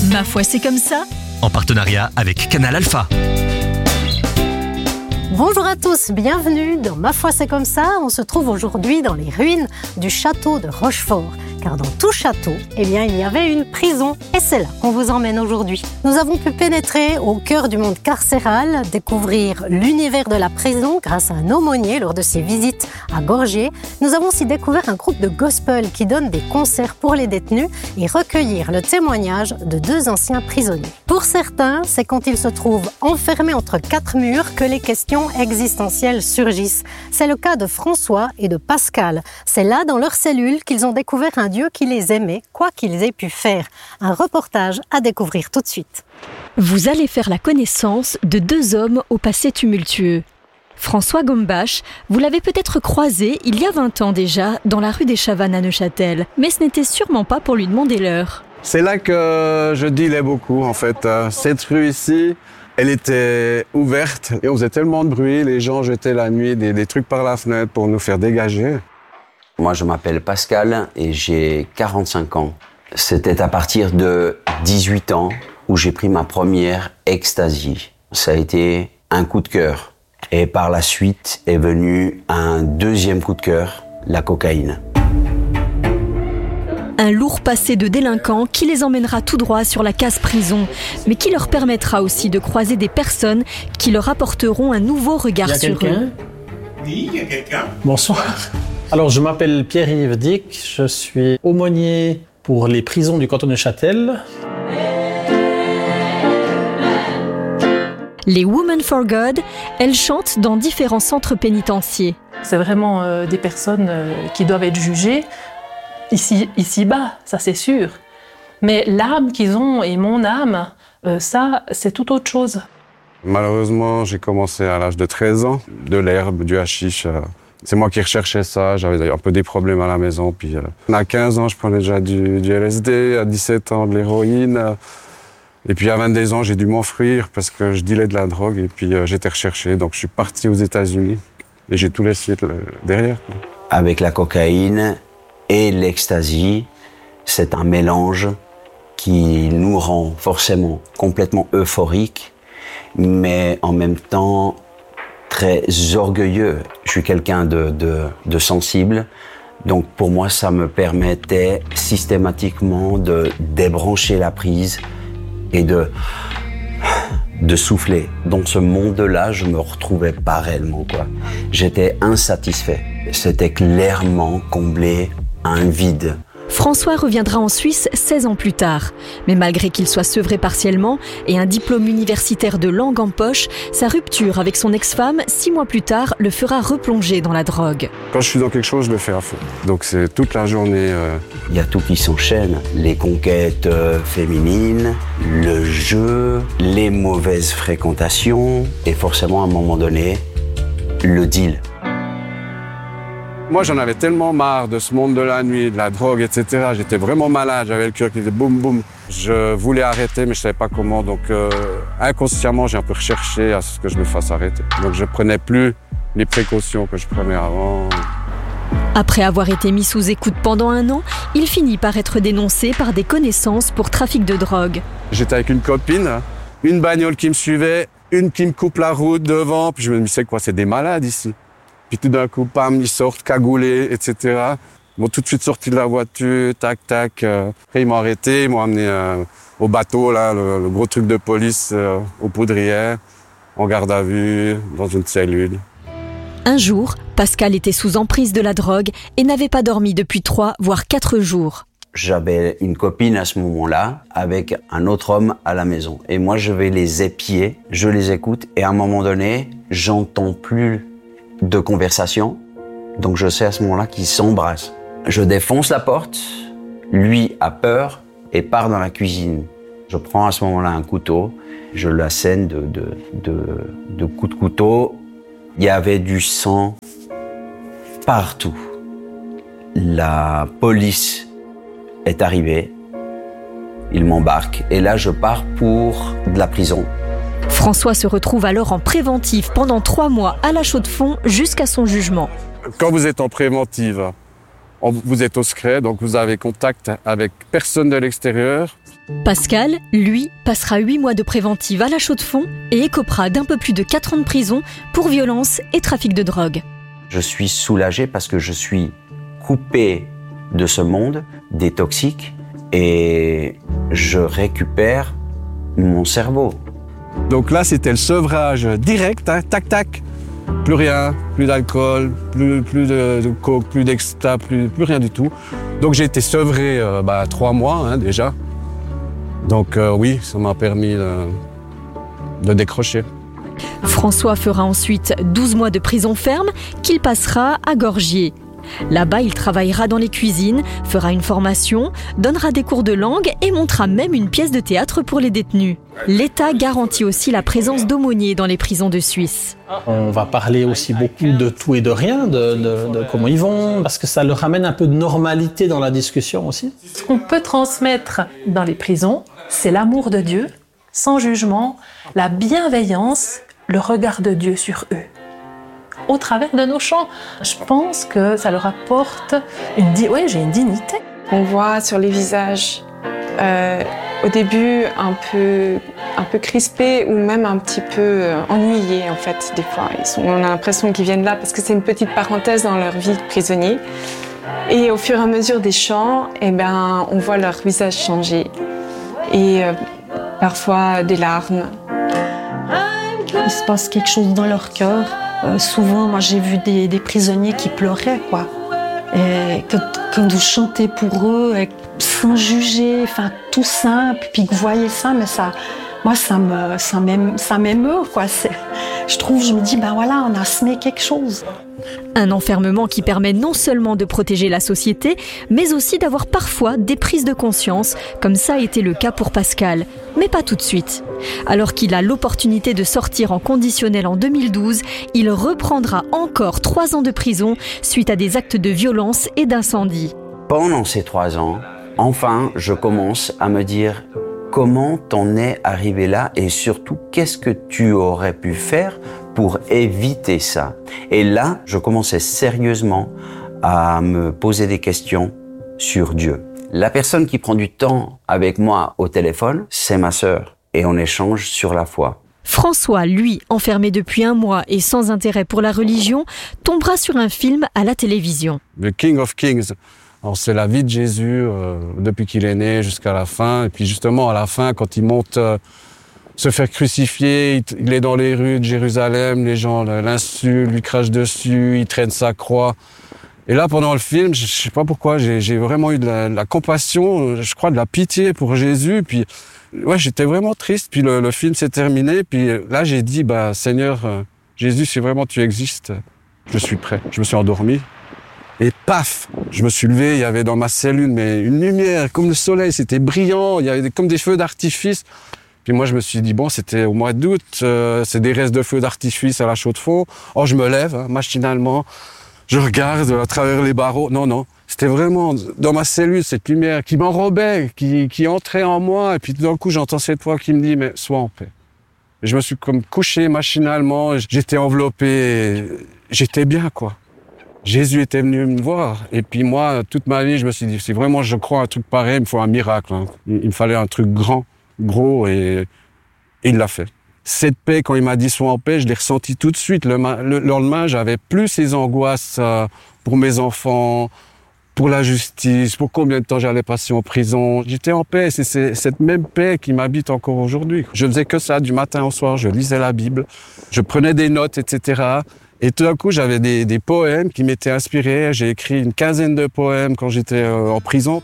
Ma foi, c'est comme ça. En partenariat avec Canal Alpha. Bonjour à tous, bienvenue dans Ma foi c'est comme ça. On se trouve aujourd'hui dans les ruines du château de Rochefort. Car dans tout château, il y avait une prison. Et c'est là qu'on vous emmène aujourd'hui. Nous avons pu pénétrer au cœur du monde carcéral, découvrir l'univers de la prison grâce à un aumônier lors de ses visites à Gorgé. Nous avons aussi découvert un groupe de gospel qui donne des concerts pour les détenus et recueillir le témoignage de 2 anciens prisonniers. Pour certains, c'est quand ils se trouvent enfermés entre 4 murs que les questions existentielles surgissent. C'est le cas de François et de Pascal. C'est là, dans leur cellule, qu'ils ont découvert un Dieu qui les aimait, quoi qu'ils aient pu faire. Un reportage à découvrir tout de suite. Vous allez faire la connaissance de 2 hommes au passé tumultueux. François Gombache, vous l'avez peut-être croisé il y a 20 ans déjà dans la rue des Chavannes à Neuchâtel, mais ce n'était sûrement pas pour lui demander l'heure. C'est là que je dealais beaucoup en fait. Cette rue ici, elle était ouverte et on faisait tellement de bruit, les gens jetaient la nuit des trucs par la fenêtre pour nous faire dégager. Moi, je m'appelle Pascal et j'ai 45 ans. C'était à partir de 18 ans où j'ai pris ma première ecstasy. Ça a été un coup de cœur. Et par la suite est venu un deuxième coup de cœur, la cocaïne. Un lourd passé de délinquants qui les emmènera tout droit sur la case prison, mais qui leur permettra aussi de croiser des personnes qui leur apporteront un nouveau regard sur eux. Oui, il y a quelqu'un. Bonsoir. Alors, je m'appelle Pierre-Yves Dick, je suis aumônier pour les prisons du canton de Neuchâtel. Les Women for God, elles chantent dans différents centres pénitentiaires. C'est vraiment des personnes qui doivent être jugées ici-bas, ça c'est sûr. Mais l'âme qu'ils ont et mon âme, ça c'est tout autre chose. Malheureusement, j'ai commencé à l'âge de 13 ans, de l'herbe, du hashish. C'est moi qui recherchais ça, j'avais un peu des problèmes à la maison. Puis, à 15 ans, je prenais déjà du LSD, à 17 ans, de l'héroïne. Et puis à 22 ans, j'ai dû m'enfuir parce que je dealais de la drogue et puis j'étais recherché. Donc je suis parti aux États-Unis et j'ai tout laissé derrière. Avec la cocaïne et l'ecstasy, c'est un mélange qui nous rend forcément complètement euphoriques, mais en même temps très orgueilleux. Je suis quelqu'un de sensible, donc pour moi ça me permettait systématiquement de débrancher la prise et de souffler. Dans ce monde-là, je me retrouvais pas réellement, quoi. J'étais insatisfait. C'était clairement comblé un vide. François reviendra en Suisse 16 ans plus tard. Mais malgré qu'il soit sevré partiellement et un diplôme universitaire de langue en poche, sa rupture avec son ex-femme, 6 mois plus tard, le fera replonger dans la drogue. Quand je suis dans quelque chose, je le fais à fond. Donc c'est toute la journée. Il y a tout qui s'enchaîne. Les conquêtes féminines, le jeu, les mauvaises fréquentations et forcément à un moment donné, le deal. Moi, j'en avais tellement marre de ce monde de la nuit, de la drogue, etc. J'étais vraiment malade, j'avais le cœur qui faisait boum boum. Je voulais arrêter, mais je savais pas comment. Donc, inconsciemment, j'ai un peu recherché à ce que je me fasse arrêter. Donc, je prenais plus les précautions que je prenais avant. Après avoir été mis sous écoute pendant 1 an, il finit par être dénoncé par des connaissances pour trafic de drogue. J'étais avec une copine, une bagnole qui me suivait, une qui me coupe la route devant. Puis je me dis, c'est quoi, c'est des malades ici. Puis tout d'un coup, pam, ils sortent cagoulés, etc. Ils m'ont tout de suite sorti de la voiture, tac, tac. Après, ils m'ont arrêté, ils m'ont amené au bateau, là, le gros truc de police, aux Poudrières, en garde à vue, dans une cellule. Un jour, Pascal était sous emprise de la drogue et n'avait pas dormi depuis 3 voire 4 jours. J'avais une copine à ce moment-là avec un autre homme à la maison. Et moi, je vais les épier, je les écoute et à un moment donné, j'entends plus de conversation. Donc je sais à ce moment-là qu'ils s'embrassent. Je défonce la porte, lui a peur et part dans la cuisine. Je prends à ce moment-là un couteau, je l'assène de coups de couteau. Il y avait du sang partout. La police est arrivée, il m'embarque et là je pars pour de la prison. François se retrouve alors en préventive pendant 3 mois à la Chaux-de-Fonds jusqu'à son jugement. Quand vous êtes en préventive, vous êtes au secret, donc vous avez contact avec personne de l'extérieur. Pascal, lui, passera 8 mois de préventive à la Chaux-de-Fonds et écopera d'un peu plus de 4 ans de prison pour violence et trafic de drogue. Je suis soulagé parce que je suis coupé de ce monde, des toxiques, et je récupère mon cerveau. Donc là, c'était le sevrage direct, hein, tac, tac. Plus rien, plus d'alcool, plus de coke, plus d'exta, plus rien du tout. Donc j'ai été sevré 3 mois hein, déjà. Donc oui, ça m'a permis de décrocher. François fera ensuite 12 mois de prison ferme qu'il passera à Gorgier. Là-bas, il travaillera dans les cuisines, fera une formation, donnera des cours de langue et montera même une pièce de théâtre pour les détenus. L'État garantit aussi la présence d'aumôniers dans les prisons de Suisse. On va parler aussi beaucoup de tout et de rien, de comment ils vont, parce que ça leur amène un peu de normalité dans la discussion aussi. Ce qu'on peut transmettre dans les prisons, c'est l'amour de Dieu, sans jugement, la bienveillance, le regard de Dieu sur eux. Au travers de nos chants. Je pense que ça leur apporte j'ai une dignité. On voit sur les visages, au début un peu crispés ou même un petit peu ennuyés en fait. Des fois, on a l'impression qu'ils viennent là parce que c'est une petite parenthèse dans leur vie de prisonnier. Et au fur et à mesure des chants, on voit leur visage changer et parfois des larmes. Il se passe quelque chose dans leur cœur. Souvent, moi, j'ai vu des prisonniers qui pleuraient, quoi. Et quand vous chantez pour eux, sans juger, enfin, tout simple, puis que vous voyez ça, mais ça m'émeut, quoi. Je me dis, voilà, on a semé quelque chose. Un enfermement qui permet non seulement de protéger la société, mais aussi d'avoir parfois des prises de conscience, comme ça a été le cas pour Pascal. Mais pas tout de suite. Alors qu'il a l'opportunité de sortir en conditionnel en 2012, il reprendra encore 3 ans de prison suite à des actes de violence et d'incendie. Pendant ces 3 ans, enfin, je commence à me dire comment t'en es arrivé là et surtout, qu'est-ce que tu aurais pu faire pour éviter ça? Et là, je commençais sérieusement à me poser des questions sur Dieu. La personne qui prend du temps avec moi au téléphone, c'est ma sœur. Et on échange sur la foi. François, lui, enfermé depuis 1 mois et sans intérêt pour la religion, tombera sur un film à la télévision. The King of Kings. Alors c'est la vie de Jésus depuis qu'il est né jusqu'à la fin. Et puis justement à la fin, quand il monte se faire crucifier, il est dans les rues de Jérusalem, les gens l'insultent, lui crachent dessus, il traîne sa croix. Et là, pendant le film, je sais pas pourquoi, j'ai vraiment eu de la compassion, je crois de la pitié pour Jésus. Puis ouais, j'étais vraiment triste. Puis le film s'est terminé. Puis là, j'ai dit, Seigneur, Jésus, si vraiment tu existes, je suis prêt. Je me suis endormi. Et paf, je me suis levé, il y avait dans ma cellule une lumière comme le soleil, c'était brillant, il y avait comme des feux d'artifice. Puis moi, je me suis dit, c'était au mois d'août, c'est des restes de feux d'artifice à la Chaux-de-Fonds. Oh, je me lève, machinalement, je regarde à travers les barreaux. Non, c'était vraiment dans ma cellule, cette lumière qui m'enrobait, qui entrait en moi. Et puis tout d'un coup, j'entends cette voix qui me dit, mais sois en paix. Et je me suis comme couché machinalement, j'étais enveloppé, j'étais bien, quoi. Jésus était venu me voir. Et puis moi, toute ma vie, je me suis dit, si vraiment je crois à un truc pareil, il me faut un miracle. Il me fallait un truc grand, gros, et il l'a fait. Cette paix, quand il m'a dit sois en paix, je l'ai ressenti tout de suite. Le lendemain, j'avais plus ces angoisses pour mes enfants, pour la justice, pour combien de temps j'allais passer en prison. J'étais en paix. C'est cette même paix qui m'habite encore aujourd'hui. Je faisais que ça du matin au soir. Je lisais la Bible, je prenais des notes, etc. Et tout d'un coup, j'avais des poèmes qui m'étaient inspirés. J'ai écrit une 15aine de poèmes quand j'étais en prison.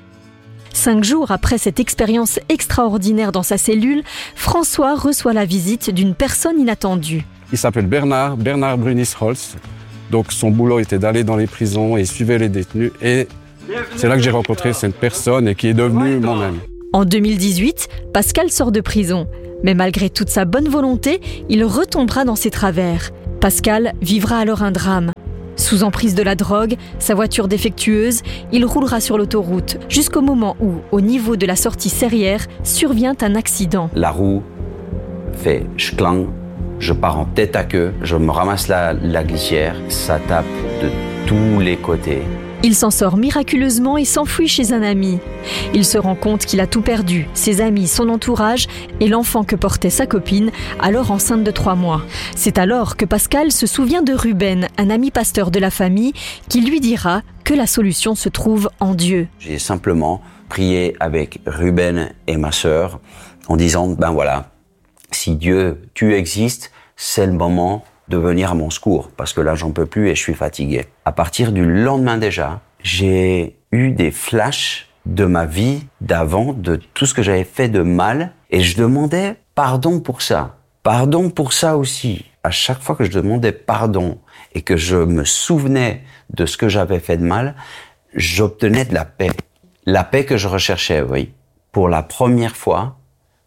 5 jours après cette expérience extraordinaire dans sa cellule, François reçoit la visite d'une personne inattendue. Il s'appelle Bernard Brunis-Holz. Donc son boulot était d'aller dans les prisons et il suivait les détenus. Et c'est là que j'ai rencontré cette personne et qui est devenue mon ami. En 2018, Pascal sort de prison. Mais malgré toute sa bonne volonté, il retombera dans ses travers. Pascal vivra alors un drame. Sous emprise de la drogue, sa voiture défectueuse, il roulera sur l'autoroute jusqu'au moment où, au niveau de la sortie serrière, survient un accident. La roue fait schklang, je pars en tête à queue, je me ramasse la glissière, ça tape de tous les côtés. Il s'en sort miraculeusement et s'enfuit chez un ami. Il se rend compte qu'il a tout perdu, ses amis, son entourage et l'enfant que portait sa copine, alors enceinte de 3 mois. C'est alors que Pascal se souvient de Ruben, un ami pasteur de la famille, qui lui dira que la solution se trouve en Dieu. J'ai simplement prié avec Ruben et ma sœur en disant, ben voilà, si Dieu, tu existes, c'est le moment de venir à mon secours, parce que là, j'en peux plus et je suis fatigué. À partir du lendemain déjà, j'ai eu des flashs de ma vie d'avant, de tout ce que j'avais fait de mal, et je demandais pardon pour ça. Pardon pour ça aussi. À chaque fois que je demandais pardon et que je me souvenais de ce que j'avais fait de mal, j'obtenais de la paix. La paix que je recherchais, oui. Pour la première fois,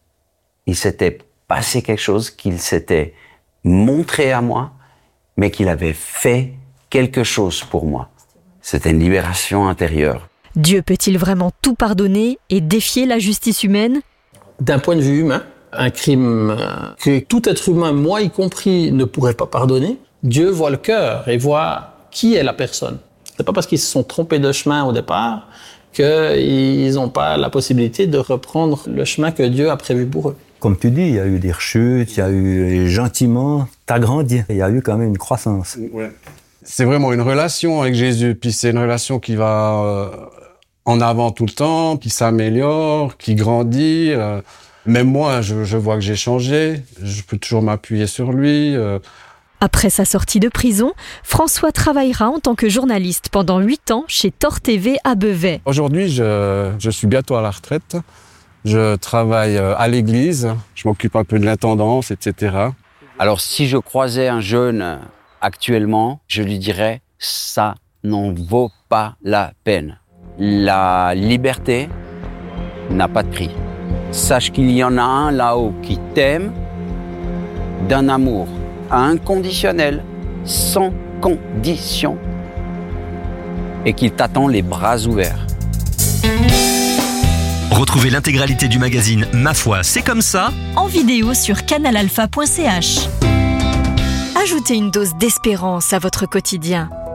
il s'était passé quelque chose, qu'il s'était montré à moi, mais qu'il avait fait quelque chose pour moi. C'était une libération intérieure. Dieu peut-il vraiment tout pardonner et défier la justice humaine ? D'un point de vue humain, un crime que tout être humain, moi y compris, ne pourrait pas pardonner, Dieu voit le cœur et voit qui est la personne. C'est pas parce qu'ils se sont trompés de chemin au départ qu'ils n'ont pas la possibilité de reprendre le chemin que Dieu a prévu pour eux. Comme tu dis, il y a eu des rechutes, il y a eu gentiment, t'as grandi, il y a eu quand même une croissance. Ouais. C'est vraiment une relation avec Jésus, puis c'est une relation qui va en avant tout le temps, qui s'améliore, qui grandit. Même moi, je vois que j'ai changé, je peux toujours m'appuyer sur lui. Après sa sortie de prison, François travaillera en tant que journaliste pendant 8 ans chez Thor TV à Beauvais. Aujourd'hui, je suis bientôt à la retraite. Je travaille à l'église, je m'occupe un peu de l'intendance, etc. Alors si je croisais un jeune actuellement, je lui dirais « ça n'en vaut pas la peine ». La liberté n'a pas de prix. Sache qu'il y en a un là-haut qui t'aime d'un amour inconditionnel, sans condition, et qu'il t'attend les bras ouverts. Retrouvez l'intégralité du magazine Ma foi, c'est comme ça en vidéo sur canalalpha.ch. Ajoutez une dose d'espérance à votre quotidien.